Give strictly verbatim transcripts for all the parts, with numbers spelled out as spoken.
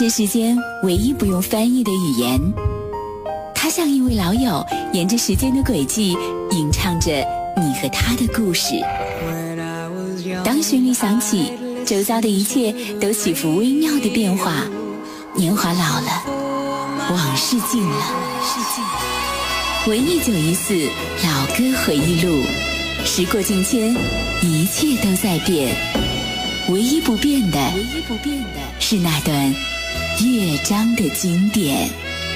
这世间唯一不用翻译的语言。它像一位老友，沿着时间的轨迹吟唱着你和他的故事。当旋律响起，周遭的一切都起伏微妙的变化。年华老了，往事尽了。文艺九一四老歌回忆录，时过境迁，一切都在变，唯一不变的，唯一不变的是那段乐章的经典。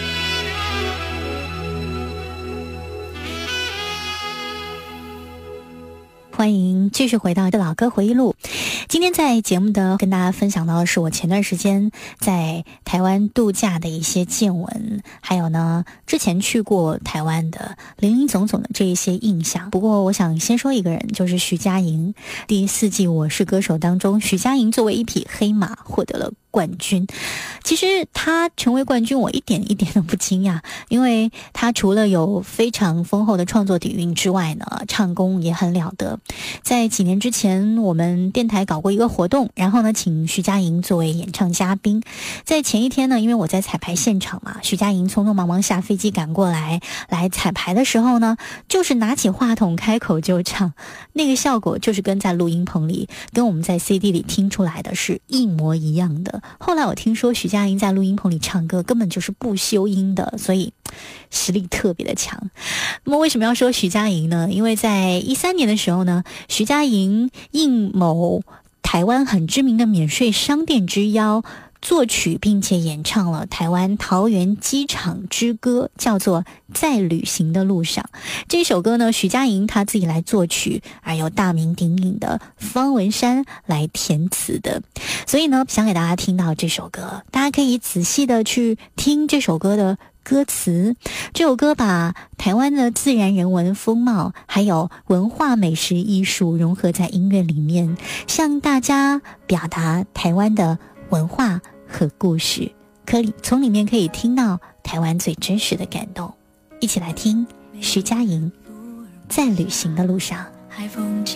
欢迎继续回到老歌回忆录。今天在节目的跟大家分享到的是我前段时间在台湾度假的一些见闻，还有呢之前去过台湾的林林总总的这一些印象。不过我想先说一个人，就是徐佳莹。第四季《我是歌手》当中，徐佳莹作为一匹黑马获得了冠军。其实她成为冠军我一点一点都不惊讶，因为她除了有非常丰厚的创作底蕴之外呢，唱功也很了得。在几年之前，我们电台搞过一个活动，然后呢请徐佳莹作为演唱嘉宾。在前一天呢，因为我在彩排现场嘛，徐佳莹匆匆忙忙下飞机赶过来来彩排的时候呢，就是拿起话筒开口就唱，那个效果就是跟在录音棚里跟我们在 C D 里听出来的是一模一样的。后来我听说徐佳莹在录音棚里唱歌根本就是不修音的，所以实力特别的强。那么为什么要说徐佳莹呢？因为在一三年的时候呢，徐佳莹应某台湾很知名的免税商店之邀，作曲并且演唱了台湾桃园机场之歌，叫做《在旅行的路上》。这首歌呢，徐佳莹她自己来作曲，而由大名鼎鼎的方文山来填词的。所以呢，想给大家听到这首歌，大家可以仔细的去听这首歌的歌词。这首歌把台湾的自然人文风貌还有文化美食艺术融合在音乐里面，向大家表达台湾的文化和故事，可以从里面可以听到台湾最真实的感动。一起来听徐佳莹在旅行的路上。 海风